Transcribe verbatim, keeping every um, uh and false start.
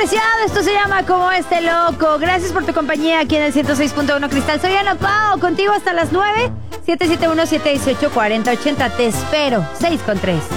apreciado, esto se llama Como Este Loco. Gracias por tu compañía aquí en el ciento seis punto uno Cristal. Soy Ana Pao, contigo hasta las nueve. siete siete uno, siete uno ocho, cuatro cero ocho cero. Te espero. seis con tres.